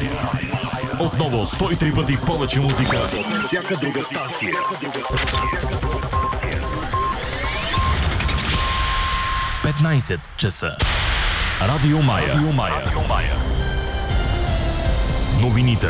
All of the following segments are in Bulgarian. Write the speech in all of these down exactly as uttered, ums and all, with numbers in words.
Отново сто и три пъти повече музика. Всяка друга станция. петнайсет часа. Радио Мая. Радио Мая. Радио Мая. Новините.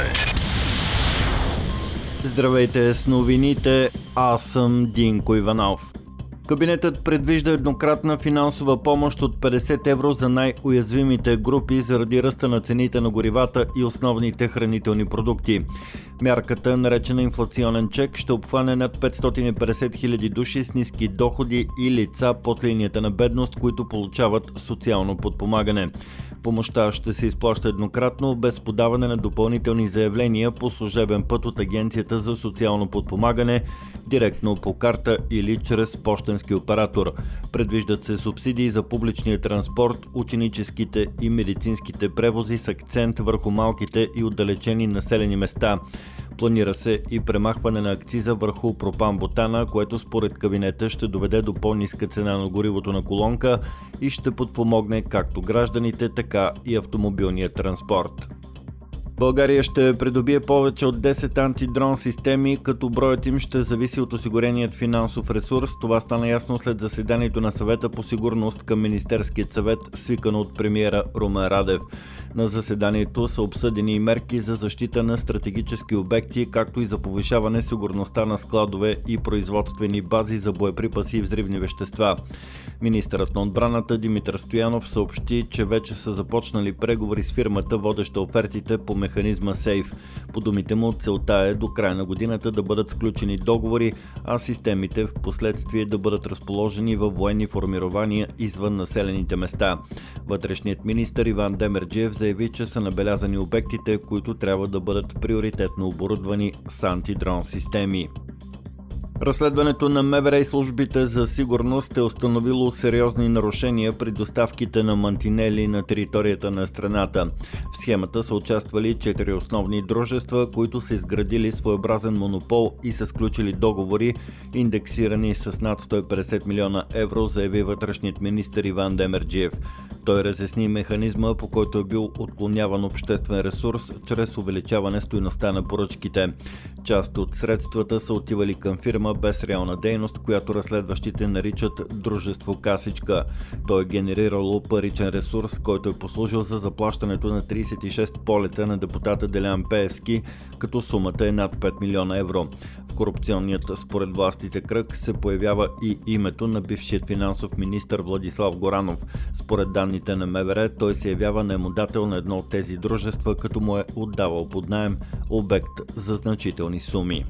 Здравейте с новините, аз съм Динко Иванов. Кабинетът предвижда еднократна финансова помощ от петдесет евро за най-уязвимите групи заради ръста на цените на горивата и основните хранителни продукти. Мярката, наречена инфлационен чек, ще обхване над петстотин и петдесет хиляди души с ниски доходи и лица под линията на бедност, които получават социално подпомагане. Помощта ще се изплаща еднократно, без подаване на допълнителни заявления по служебен път от Агенцията за социално подпомагане, директно по карта или чрез пощенски оператор. Предвиждат се субсидии за публичния транспорт, ученическите и медицинските превози с акцент върху малките и отдалечени населени места. Планира се и премахване на акциза върху пропан-бутана, което според кабинета ще доведе до по-ниска цена на горивото на колонка и ще подпомогне както гражданите, така и автомобилния транспорт. България ще придобие повече от десет антидрон системи, като броят им ще зависи от осигуреният финансов ресурс. Това стана ясно след заседанието на съвета по сигурност към Министерският съвет, свикано от премиера Румен Радев. На заседанието са обсъдени и мерки за защита на стратегически обекти, както и за повишаване сигурността на складове и производствени бази за боеприпаси и взривни вещества. Министърът на отбраната Димитър Стоянов съобщи, че вече са започнали преговори с фирмата, водеща офертите по механизма Сейф. По думите му, целта е до края на годината да бъдат сключени договори, а системите в последствие да бъдат разположени във военни формирования извън населените места. Вътрешният министър Иван Демерджиев заяви, че са набелязани обектите, които трябва да бъдат приоритетно оборудвани с антидрон системи. Разследването на МВР и службите за сигурност е установило сериозни нарушения при доставките на мантинели на територията на страната. В схемата са участвали четири основни дружества, които са изградили своеобразен монопол и са сключили договори, индексирани с над сто и петдесет милиона евро, заяви вътрешният министър Иван Демерджиев. Той разясни механизма, по който е бил отклоняван обществен ресурс чрез увеличаване стойността на поръчките. Част от средствата са отивали към фирма без реална дейност, която разследващите наричат дружество Касичка. Той е генерирало паричен ресурс, който е послужил за заплащането на трийсет и шест полета на депутата Делян Пеевски, като сумата е над пет милиона евро. В корупционният, според властите, кръг се появява и името на бившият финансов министър Владислав Горанов. Според данните на МВР, той се явява наемодател на едно от тези дружества, като му е отдавал под наем обект за значителни суми.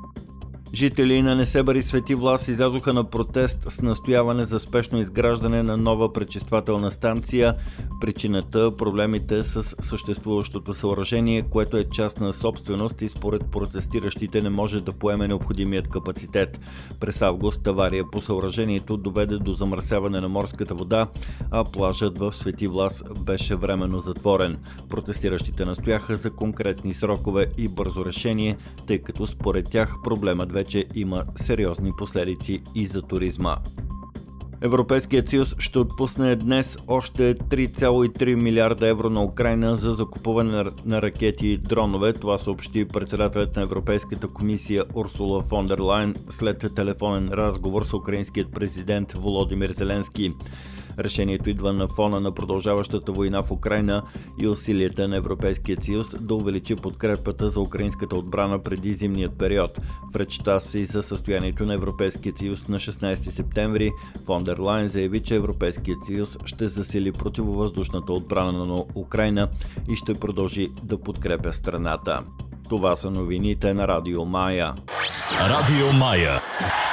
Жители на Несебър и Свети Влас излязоха на протест с настояване за спешно изграждане на нова пречиствателна станция. Причината – проблемите с съществуващото съоръжение, което е частна собственост и според протестиращите не може да поеме необходимият капацитет. През август авария по съоръжението доведе до замърсяване на морската вода, а плажът в Свети Влас беше временно затворен. Протестиращите настояха за конкретни срокове и бързо решение, тъй като според тях проблемът вече има сериозни последици и за туризма. Европейският съюз ще отпусне днес още три цяло и три милиарда евро на Украйна за закупуване на ракети и дронове. Това съобщи председателят на Европейската комисия Урсула фон дер Лайен след телефонен разговор с украинският президент Володимир Зеленски. Решението идва на фона на продължаващата война в Украйна и усилията на Европейския съюз да увеличи подкрепата за украинската отбрана преди зимният период. В речта си за състоянието на Европейския съюз на шестнайсети септември фон дер Лайен заяви, че Европейският съюз ще засили противовъздушната отбрана на Украйна и ще продължи да подкрепя страната. Това са новините на Радио Мая. Радио Мая.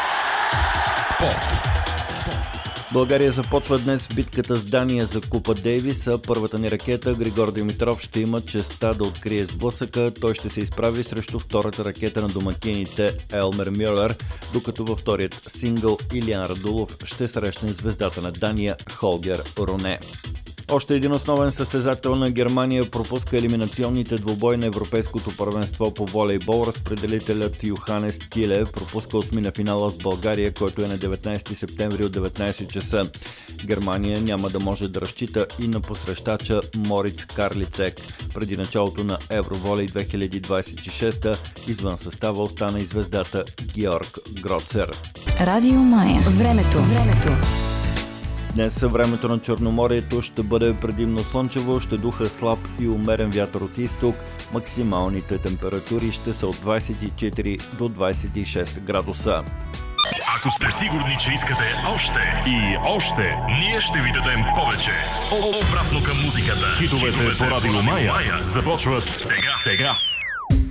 Спорт. България започва днес битката с Дания за Купа Дейвис, а първата ни ракета Григор Димитров ще има честта да открие сблъсъка. Той ще се изправи срещу втората ракета на домакините Елмер Мюлер, докато във вторият сингъл Илиан Радулов ще срещне звездата на Дания Холгер Руне. Още един основен състезател на Германия пропуска елиминационните двубои на Европейското първенство по волейбол. Разпределителят Йоханес Тиле пропуска осмина финала с България, който е на деветнайсети септември от деветнайсет часа. Германия няма да може да разчита и на посрещача Мориц Карлицек. Преди началото на Евроволей две хиляди двайсет и шеста извън състава остана и звездата Георг Гроцер. Радио Мая. Времето. Времето. Днес времето на Черноморието ще бъде предимно слънчево, ще духа слаб и умерен вятър от изток. Максималните температури ще са от двайсет и четири до двайсет и шест градуса. Ако сте сигурни, че искате още и още, ние ще ви дадем повече. Обратно към музиката. Хитовете по Радио Мая започват сега. сега.